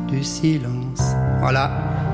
du silence. Voilà.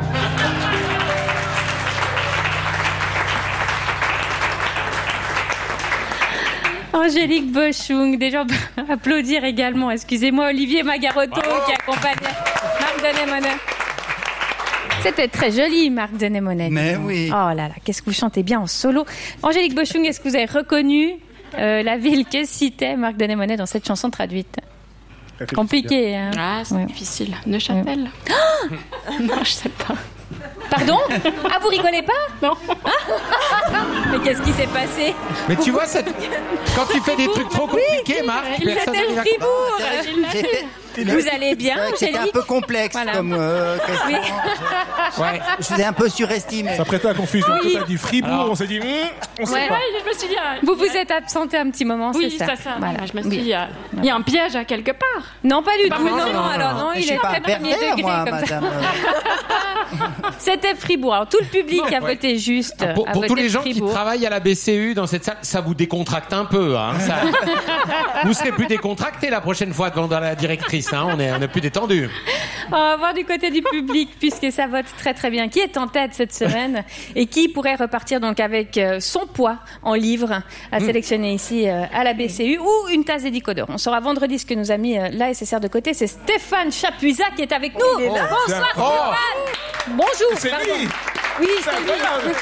Angélique Boschung, déjà on peut applaudir également, excusez-moi, Olivier Magarotto qui accompagne Marc Denémonet. C'était très joli, Marc Denémonet. Mais oui. Oh là là, qu'est-ce que vous chantez bien en solo. Angélique Boschung, est-ce que vous avez reconnu la ville que citait Marc Denémonet dans cette chanson traduite? Compliqué, hein. Ah, c'est difficile. Neuchâtel. Non, je sais pas. Pardon? Ah, vous rigolez pas? Non. Mais qu'est-ce qui s'est passé? Mais tu vois, quand tu fais des trucs trop compliqués, Marc, personne C'était n'arrive à- Fribourg. Vous allez bien, C'était un Angélique? peu complexe Voilà. comme question. Oui. Ouais. Je vous ai un peu surestimé. Ça prêtait à confusion. Oui. Quand t'as dit Fribourg, Alors. on s'est dit, on sait Ouais. pas. Ouais, je me suis dit. Vous vous êtes absenté un petit moment, Oui, c'est ça? c'est ça. Voilà. Je me suis Oui. dit, il y a un piège à quelque part. Non, pas du tout. non, Non, non, alors non, Je il suis est pas très un premier pervers, degré moi, comme ça. madame. C'était Fribourg. Alors, tout le public a voté juste. Pour a tous voté les gens qui Fribourg. travaillent à la BCU dans cette salle, ça vous décontracte un peu. Hein, vous serez plus décontracté la prochaine fois devant la directrice. Hein, on est plus détendu. On va voir du côté du public, puisque ça vote très très bien. Qui est en tête cette semaine et qui pourrait repartir donc avec son poids en livres à sélectionner ici à la BCU ou une tasse des décodeurs. On saura vendredi ce que nous a mis l'ASSR de côté. C'est Stéphane Chapuisat qui est avec nous. Bonsoir Stéphane. Bonjour. C'est pardon. lui. Oui, c'est lui.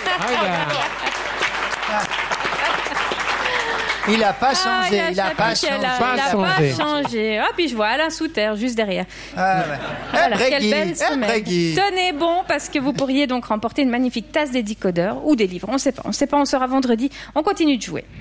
Il n'a pas changé. Ah, Il n'a pas changé. Il n'a pas changé. Ah, puis je vois Alain Souter juste derrière. Ah, ouais. Voilà, quelle Brégui, belle semaine. Brégui. Tenez bon, parce que vous pourriez donc remporter une magnifique tasse des décodeurs ou des livres. On ne sait pas. On ne sait pas, on sera vendredi. On continue de jouer.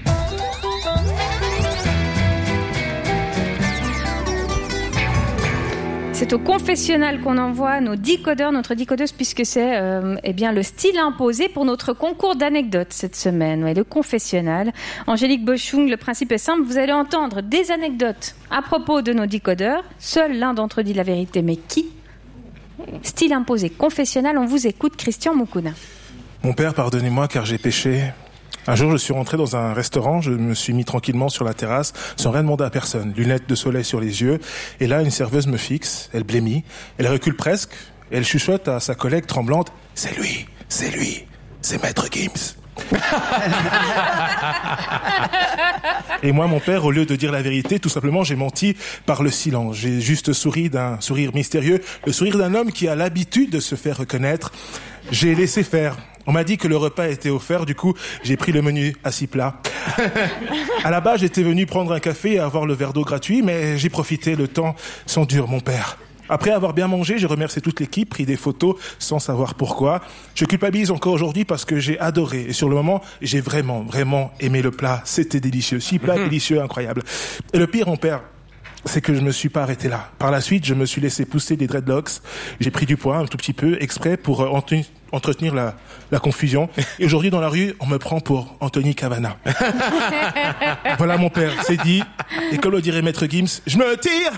C'est au confessionnal qu'on envoie nos décodeurs, notre décodeuse, puisque c'est eh bien le style imposé pour notre concours d'anecdotes cette semaine. Ouais, le confessionnal. Angélique Boschung, le principe est simple. Vous allez entendre des anecdotes à propos de nos décodeurs. Seul l'un d'entre eux dit la vérité, mais qui? Style imposé, confessionnal. On vous écoute, Christian Moukouna. Mon père, pardonnez-moi car j'ai péché. Un jour, je suis rentré dans un restaurant, je me suis mis tranquillement sur la terrasse, sans rien demander à personne. Lunettes de soleil sur les yeux. Et là, une serveuse me fixe, elle blêmit, elle recule presque, et elle chuchote à sa collègue tremblante, « C'est lui, c'est Maître Gims ». Et moi, mon père, au lieu de dire la vérité, tout simplement, j'ai menti par le silence. J'ai juste souri d'un sourire mystérieux, le sourire d'un homme qui a l'habitude de se faire reconnaître. J'ai laissé faire. On m'a dit que le repas était offert, du coup, j'ai pris le menu à 6 plats. À la base, j'étais venu prendre un café et avoir le verre d'eau gratuit, mais j'ai profité, le temps sont durs, mon père. Après avoir bien mangé, j'ai remercié toute l'équipe, pris des photos sans savoir pourquoi. Je culpabilise encore aujourd'hui parce que j'ai adoré. Et sur le moment, j'ai vraiment, vraiment aimé le plat. C'était délicieux. 6 plats délicieux, incroyable. Et le pire, mon père, c'est que je me suis pas arrêté là. Par la suite, je me suis laissé pousser des dreadlocks. J'ai pris du poids un tout petit peu, exprès pour entretenir la confusion. Et aujourd'hui, dans la rue, on me prend pour Anthony Cavana. Voilà, mon père, c'est dit. Et comme le dirait Maître Gims, je me tire!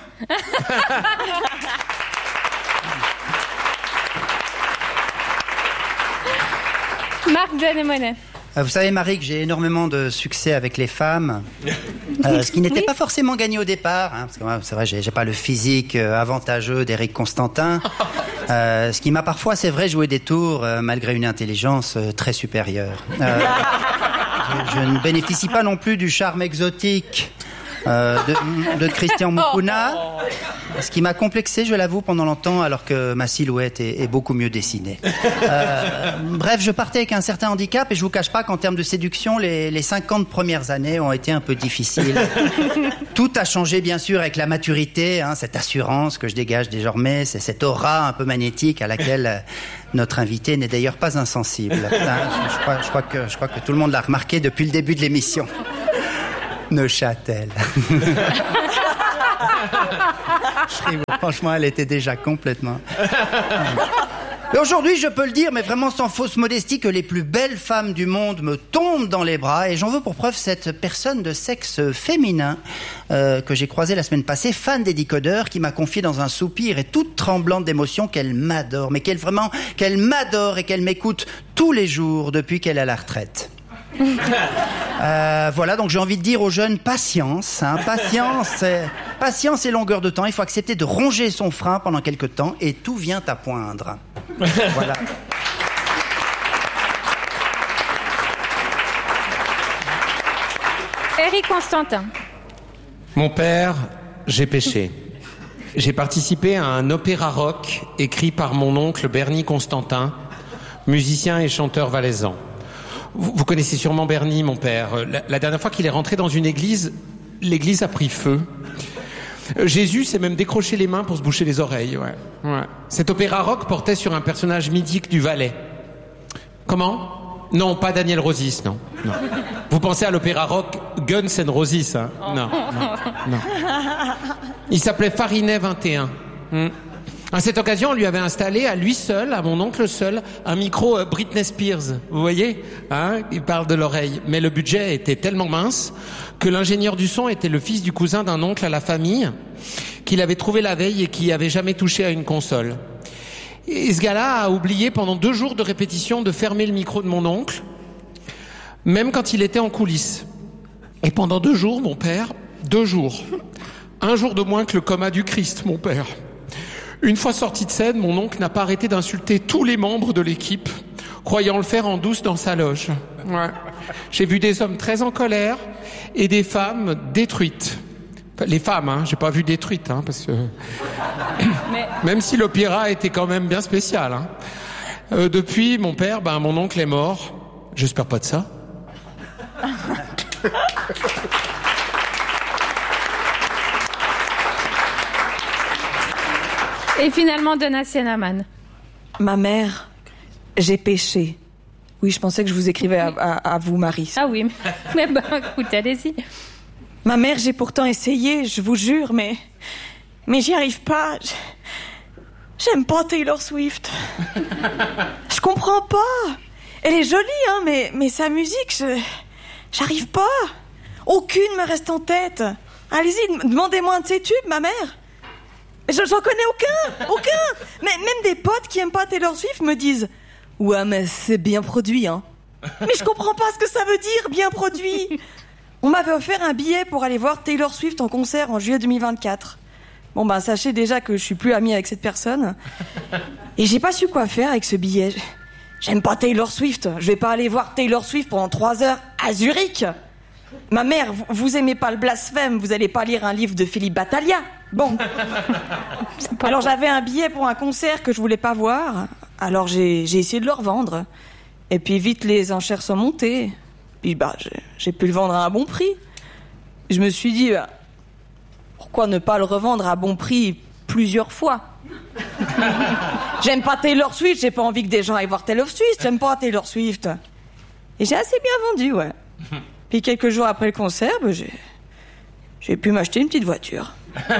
Marc Denémonet. Vous savez, Marie, que j'ai énormément de succès avec les femmes, ce qui n'était pas forcément gagné au départ. Hein, parce que moi, c'est vrai, j'ai pas le physique avantageux d'Éric Constantin. Ce qui m'a parfois, c'est vrai, joué des tours malgré une intelligence très supérieure. Je ne bénéficie pas non plus du charme exotique de Christian Moukouna, ce qui m'a complexé, je l'avoue, pendant longtemps, alors que ma silhouette est beaucoup mieux dessinée. Bref, je partais avec un certain handicap et je vous cache pas qu'en termes de séduction, les 50 premières années ont été un peu difficiles. Tout a changé, bien sûr, avec la maturité, hein, cette assurance que je dégage désormais, c'est cette aura un peu magnétique à laquelle notre invité n'est d'ailleurs pas insensible. Je crois que tout le monde l'a remarqué depuis le début de l'émission. Neuchâtel. Franchement, elle était déjà complètement... Et aujourd'hui, je peux le dire, mais vraiment sans fausse modestie, que les plus belles femmes du monde me tombent dans les bras. Et j'en veux pour preuve cette personne de sexe féminin que j'ai croisée la semaine passée, fan des décodeurs, qui m'a confié dans un soupir et toute tremblante d'émotion qu'elle m'adore. Mais qu'elle m'adore et qu'elle m'écoute tous les jours depuis qu'elle est à la retraite. Voilà, donc j'ai envie de dire aux jeunes, patience. Patience et longueur de temps. Il faut accepter de ronger son frein pendant quelques temps et tout vient à poindre. Voilà. Éric Constantin. Mon père, j'ai péché. J'ai participé à un opéra rock écrit par mon oncle Bernie Constantin, musicien et chanteur valaisan. Vous connaissez sûrement Bernie, mon père. La dernière fois qu'il est rentré dans une église, l'église a pris feu. Jésus s'est même décroché les mains pour se boucher les oreilles. Ouais. Cet opéra rock portait sur un personnage mythique du Valais. Comment ? Non, pas Daniel Rosis, non. Vous pensez à l'opéra rock Guns N' Roses, hein ? Non. Il s'appelait Farinet 21. À cette occasion, on lui avait installé à lui seul, à mon oncle seul, un micro Britney Spears. Vous voyez, hein ? Il parle de l'oreille. Mais le budget était tellement mince que l'ingénieur du son était le fils du cousin d'un oncle à la famille qu'il avait trouvé la veille et qui avait jamais touché à une console. Et ce gars-là a oublié pendant 2 jours de répétition de fermer le micro de mon oncle, même quand il était en coulisses. Et pendant 2 jours, mon père, 2 jours, 1 jour de moins que le coma du Christ, mon père. Une fois sorti de scène, mon oncle n'a pas arrêté d'insulter tous les membres de l'équipe, croyant le faire en douce dans sa loge. Ouais. J'ai vu des hommes très en colère et des femmes détruites. Les femmes, hein, j'ai pas vu détruites, hein, parce que même si l'opéra était quand même bien spécial. Hein. Depuis, mon père, mon oncle est mort. J'espère pas de ça. Et finalement, Donatien Amann. Ma mère, j'ai péché. Oui, je pensais que je vous écrivais à vous, Marie. Ah oui, mais écoute, allez-y. Ma mère, j'ai pourtant essayé, je vous jure, mais j'y arrive pas. J'aime pas Taylor Swift. Je comprends pas. Elle est jolie, hein, mais sa musique, j'arrive pas. Aucune me reste en tête. Allez-y, demandez-moi un de ses tubes, ma mère. J'en connais aucun. Mais même des potes qui aiment pas Taylor Swift me disent « Ouais, mais c'est bien produit, hein. » Mais je comprends pas ce que ça veut dire, bien produit. On m'avait offert un billet pour aller voir Taylor Swift en concert en juillet 2024. Bon, sachez déjà que je suis plus amie avec cette personne. Et j'ai pas su quoi faire avec ce billet. J'aime pas Taylor Swift. Je vais pas aller voir Taylor Swift pendant 3 heures à Zurich. Ma mère, vous aimez pas le blasphème, vous allez pas lire un livre de Philippe Battaglia. Bon. Alors j'avais un billet pour un concert que je voulais pas voir. Alors j'ai essayé de le revendre. Et puis vite les enchères sont montées. Puis j'ai pu le vendre à un bon prix. Je me suis dit, pourquoi ne pas le revendre à bon prix plusieurs fois? J'aime pas Taylor Swift, j'ai pas envie que des gens aillent voir Taylor Swift, j'aime pas Taylor Swift. Et j'ai assez bien vendu, ouais. Puis quelques jours après le concert, j'ai pu m'acheter une petite voiture.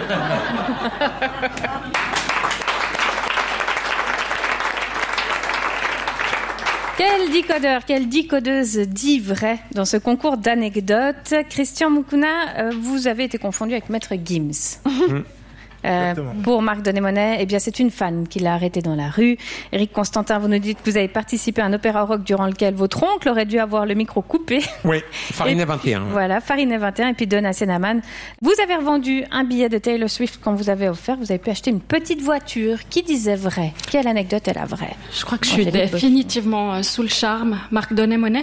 Quel décodeur, quelle décodeuse dit vrai dans ce concours d'anecdotes. Christian Moukouna, vous avez été confondu avec Maître Gims. Pour Marc Denémonet, eh bien c'est une fan qui l'a arrêté dans la rue. Éric Constantin, vous nous dites que vous avez participé à un opéra rock durant lequel votre oncle aurait dû avoir le micro coupé. Oui, Farinet 21. Voilà, Farinet 21 et puis Donatien Amann. Vous avez revendu un billet de Taylor Swift qu'on vous avait offert. Vous avez pu acheter une petite voiture. Qui disait vrai? Quelle anecdote est la vraie? Je crois que je suis définitivement sous le charme. Marc Denémonet.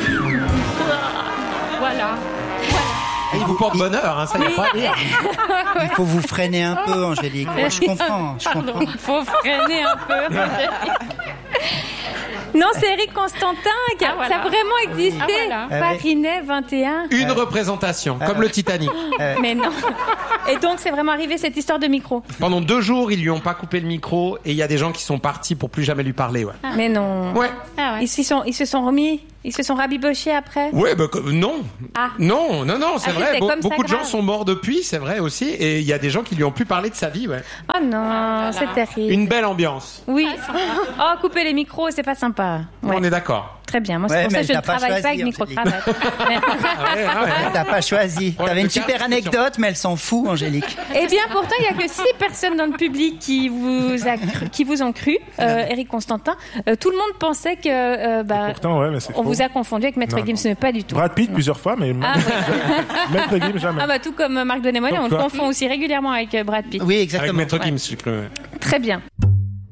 Voilà. Il vous porte bonheur, hein, ça n'y a pas à dire. Il faut vous freiner un peu, Angélique. Moi, je comprends. Il faut freiner un peu. Non, c'est Éric Constantin qui a, ça a vraiment existé. Farinet 21. Une représentation, comme le Titanic. Mais non. Et donc, c'est vraiment arrivé cette histoire de micro. Pendant 2 jours, ils lui ont pas coupé le micro et il y a des gens qui sont partis pour plus jamais lui parler. Ouais. Mais non. Ouais. Ils se sont remis. Ils se sont rabibochés après. Ouais, non. Non, c'est vrai. Beaucoup de gens grave. sont morts depuis, c'est vrai aussi. Et il y a des gens qui lui ont plus parlé de sa vie. Ouais. Oh non, c'est terrible. Une belle ambiance. Oui. Oh, couper les micros, c'est pas sympa. Ouais. On est d'accord. Très bien. Moi, c'est Ouais, pour ça mais que je ne t'as pas travaille pas avec choisi, micro-cravate. T'as pas choisi. Ouais, T'avais une le super carte, anecdote, mais elle s'en fout, Angélique. Eh bien, pourtant, il n'y a que 6 personnes dans le public qui vous ont cru, Eric Constantin. Tout le monde pensait que Pourtant, ouais, mais c'est on faux. vous a confondu avec Maître Non, Gims, mais pas du tout. Brad Pitt Non. plusieurs fois, mais Maître Gims jamais. Ah bah tout comme Marc Denémoine, on le Pourquoi confond aussi régulièrement avec Brad Pitt. Oui, Avec exactement. Maître Gims, j'ai cru. Très bien.